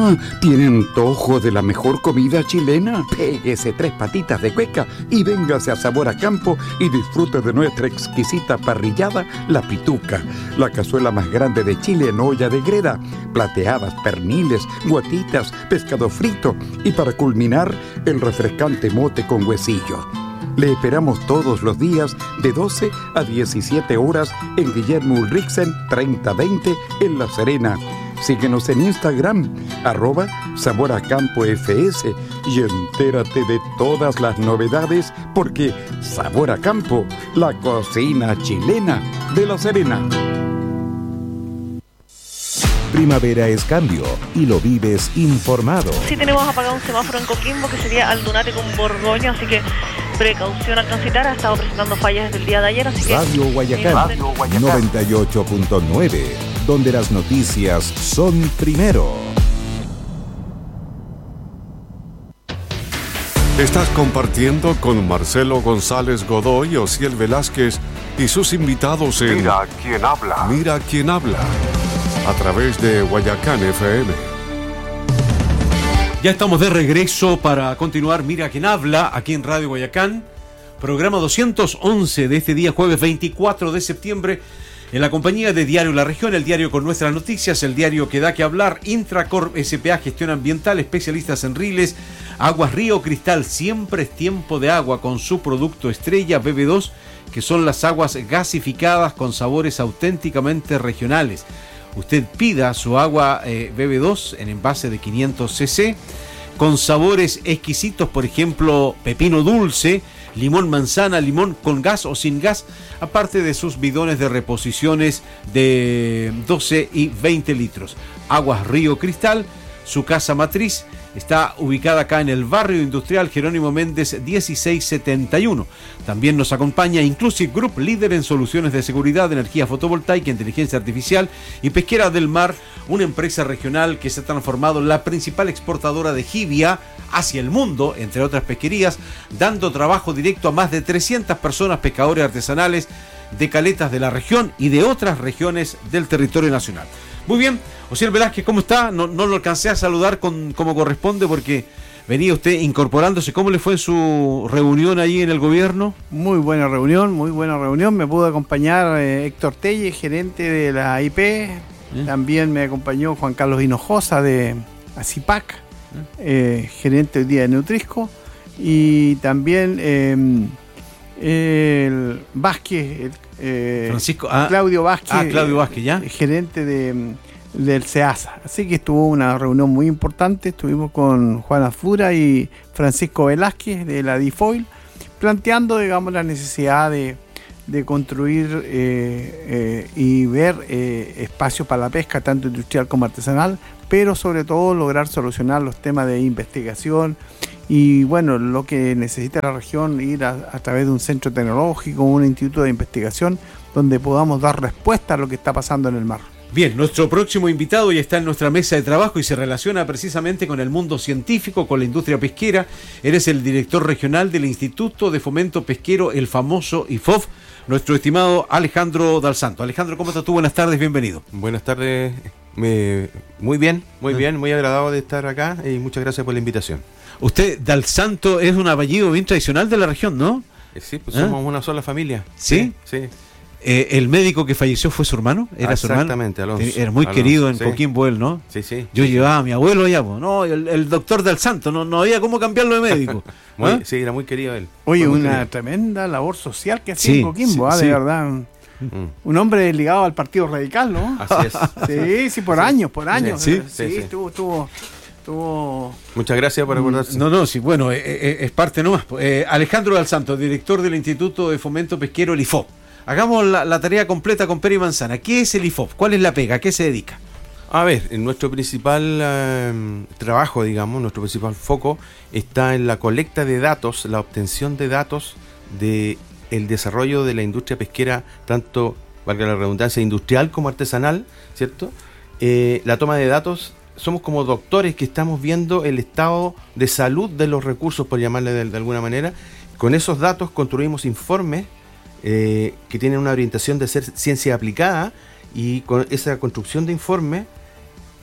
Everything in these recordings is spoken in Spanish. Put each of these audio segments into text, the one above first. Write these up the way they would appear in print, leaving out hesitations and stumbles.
¿Tiene antojo de la mejor comida chilena? Péguese 3 patitas de cueca y véngase a Sabor a Campo y disfrute de nuestra exquisita parrillada, La Pituca, la cazuela más grande de Chile en olla de greda, plateadas, perniles, guatitas, pescado frito y para culminar, el refrescante mote con huesillo. Le esperamos todos los días de 12 a 17 horas en Guillermo Ulrichsen 3020 en La Serena. Síguenos en Instagram, @SaborACampoFS y entérate de todas las novedades porque Sabor a Campo, la cocina chilena de La Serena. Primavera es cambio y lo vives informado. Sí tenemos apagado un semáforo en Coquimbo que sería Aldunate con Borgoño, así que precaución al transitar. Ha estado presentando fallas desde el día de ayer, así que... Radio Guayacán 98.9, donde las noticias son primero. Estás compartiendo con Marcelo González Godoy y Osiel Velázquez y sus invitados en Mira quién habla. Mira quién habla, a través de Guayacán FM. Ya estamos de regreso para continuar Mira quién habla aquí en Radio Guayacán, programa 211 de este día jueves 24 de septiembre, en la compañía de Diario La Región, el diario con nuestras noticias, el diario que da que hablar, Intracorp S.p.A. Gestión Ambiental, especialistas en riles, Aguas Río Cristal, siempre es tiempo de agua con su producto estrella BB2, que son las aguas gasificadas con sabores auténticamente regionales. Usted pida su agua BB2 en envase de 500 cc con sabores exquisitos, por ejemplo, pepino dulce, limón manzana, limón con gas o sin gas, aparte de sus bidones de reposiciones de 12 y 20 litros. Aguas Río Cristal, su casa matriz, está ubicada acá en el barrio industrial Jerónimo Méndez 1671. También nos acompaña Inclusive Group, líder en soluciones de seguridad, energía fotovoltaica, inteligencia artificial y Pesquera del Mar, una empresa regional que se ha transformado en la principal exportadora de jibia hacia el mundo, entre otras pesquerías, dando trabajo directo a más de 300 personas, pescadores artesanales de caletas de la región y de otras regiones del territorio nacional. Muy bien, Osiel Velázquez, ¿cómo está? No lo alcancé a saludar como corresponde porque venía usted incorporándose. ¿Cómo le fue su reunión ahí en el gobierno? Muy buena reunión. Me pudo acompañar Héctor Telle, gerente de la IP. También me acompañó Juan Carlos Hinojosa de ACIPAC, gerente hoy día de Nutrisco. Y también el Vázquez, Francisco, Claudio Vázquez, Claudio Vázquez, ¿ya? Gerente del SEASA. Así que estuvo una reunión muy importante. Estuvimos con Juana Fura y Francisco Velázquez de la DIFOIL, planteando, digamos, la necesidad de construir y ver espacios para la pesca, tanto industrial como artesanal, pero sobre todo lograr solucionar los temas de investigación y, bueno, lo que necesita la región, ir a través de un centro tecnológico, un instituto de investigación, donde podamos dar respuesta a lo que está pasando en el mar. Bien, nuestro próximo invitado ya está en nuestra mesa de trabajo y se relaciona precisamente con el mundo científico, con la industria pesquera. Eres el director regional del Instituto de Fomento Pesquero, el famoso IFOF, nuestro estimado Alejandro Dal Santo. Alejandro, ¿cómo estás tú? Buenas tardes, bienvenido. Buenas tardes, muy bien, muy agradado de estar acá y muchas gracias por la invitación. Usted, Dal Santo, es un apellido bien tradicional de la región, ¿no? Sí, pues somos una sola familia. ¿Sí? Sí. ¿El médico que falleció fue su hermano? ¿Era su hermano? Exactamente, Alonso. Era muy querido en sí. Coquimbo él, ¿no? Sí. Yo llevaba a mi abuelo allá, no, el doctor Dal Santo, no había cómo cambiarlo de médico. Sí, era muy querido él. Oye, una tremenda labor social que hacía en Coquimbo, de verdad. Un hombre ligado al Partido Radical, ¿no? Así es. Sí, por años. Sí, estuvo. Muchas gracias por acordarse. Sí, bueno, es parte nomás. Alejandro Dal Santo, director del Instituto de Fomento Pesquero, el IFOP. Hagamos la tarea completa con Peri Manzana. ¿Qué es el IFOP? ¿Cuál es la pega? ¿A qué se dedica? A ver, nuestro principal trabajo, digamos, nuestro principal foco está en la colecta de datos, la obtención de datos de el desarrollo de la industria pesquera, tanto, valga la redundancia, industrial como artesanal, ¿cierto? La toma de datos, somos como doctores que estamos viendo el estado de salud de los recursos, por llamarle de alguna manera. Con esos datos construimos informes que tienen una orientación de ser ciencia aplicada, y con esa construcción de informes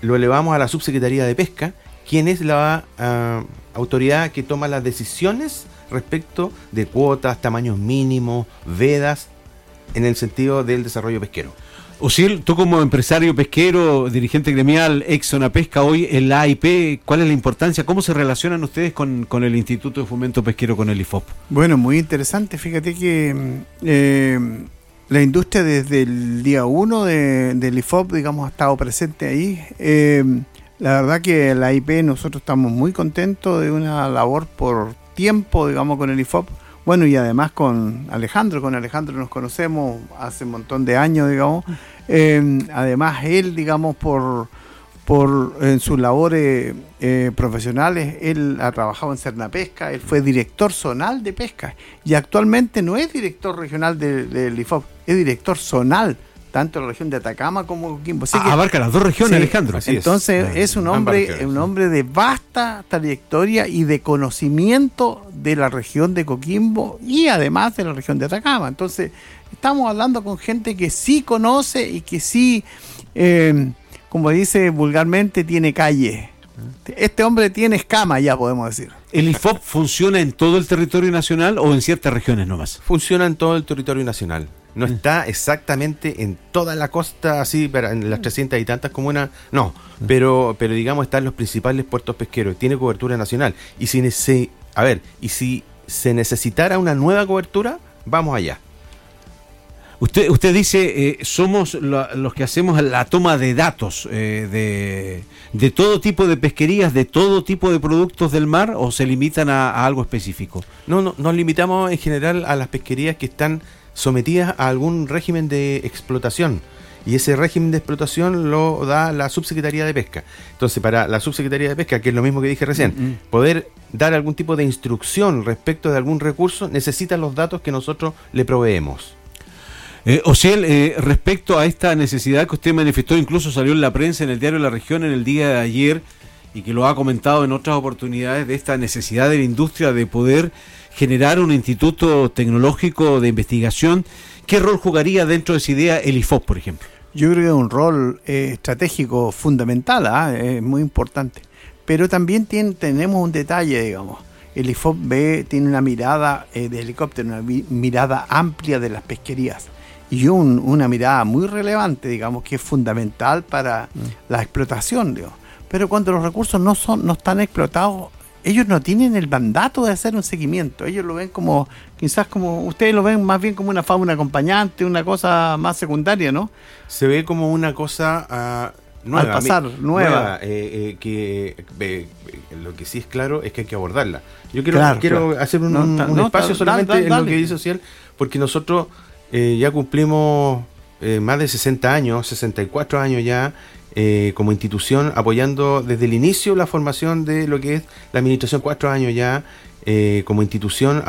lo elevamos a la Subsecretaría de Pesca, quien es la autoridad que toma las decisiones respecto de cuotas, tamaños mínimos, vedas, en el sentido del desarrollo pesquero. Osiel, tú como empresario pesquero, dirigente gremial, ex Zona Pesca, hoy en la AIP, ¿cuál es la importancia? ¿Cómo se relacionan ustedes con el Instituto de Fomento Pesquero, con el IFOP? Bueno, muy interesante. Fíjate que la industria desde el día 1 del IFOP, digamos, ha estado presente ahí. La verdad que la AIP nosotros estamos muy contentos de una labor por tiempo, digamos, con el IFOP. Bueno, y además con Alejandro nos conocemos hace un montón de años, digamos. Además, él, digamos, en sus labores profesionales, él ha trabajado en Cernapesca, él fue director zonal de pesca y actualmente no es director regional del IFOP, es director zonal, tanto en la región de Atacama como Coquimbo. Así que, abarca las dos regiones, sí, Alejandro. Entonces es un hombre de vasta trayectoria y de conocimiento de la región de Coquimbo y además de la región de Atacama. Entonces estamos hablando con gente que sí conoce y que sí, como dice vulgarmente, tiene calle. Este hombre tiene escama, ya podemos decir. ¿El IFOP funciona en todo el territorio nacional o en ciertas regiones nomás? Funciona en todo el territorio nacional. No está exactamente en toda la costa, así, en las 300 y tantas comunas, no. Pero digamos, está en los principales puertos pesqueros. Tiene cobertura nacional. Y si se necesitara una nueva cobertura, vamos allá. Usted dice, somos los que hacemos la toma de datos de todo tipo de pesquerías, de todo tipo de productos del mar, ¿o se limitan a algo específico? No, nos limitamos en general a las pesquerías que están sometidas a algún régimen de explotación, y ese régimen de explotación lo da la Subsecretaría de Pesca. Entonces, para la Subsecretaría de Pesca, que es lo mismo que dije recién, poder dar algún tipo de instrucción respecto de algún recurso, necesita los datos que nosotros le proveemos. Osiel, respecto a esta necesidad que usted manifestó, incluso salió en la prensa, en el diario La Región, en el día de ayer, y que lo ha comentado en otras oportunidades, de esta necesidad de la industria de poder generar un instituto tecnológico de investigación. ¿Qué rol jugaría dentro de esa idea el IFOP, por ejemplo? Yo creo que es un rol estratégico fundamental, es muy importante. Pero también tenemos un detalle, digamos. El IFOP tiene una mirada de helicóptero, una mirada amplia de las pesquerías. Y una mirada muy relevante, digamos, que es fundamental para la explotación, digamos. Pero cuando los recursos no están explotados, ellos no tienen el mandato de hacer un seguimiento. Ellos lo ven quizás ustedes lo ven más bien como una fauna acompañante, una cosa más secundaria, ¿no? Se ve como una cosa nueva. Al pasar, nueva. Lo que sí es claro es que hay que abordarla. Yo quiero hacer un espacio solamente en lo que dice Ociel, porque nosotros ya cumplimos más de 60 años, 64 años ya, como institución, apoyando desde el inicio la formación de lo que es la administración, 4 años ya como institución,